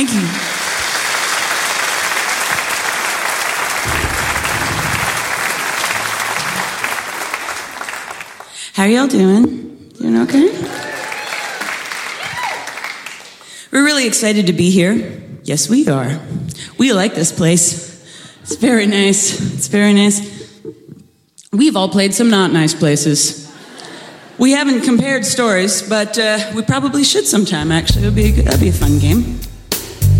Thank you. How are y'all doing? Doing okay? We're really excited to be here. Yes, we are. We like this place. It's very nice. It's very nice. We've all played some not nice places. We haven't compared stories, but we probably should sometime, actually. That'd be a fun game.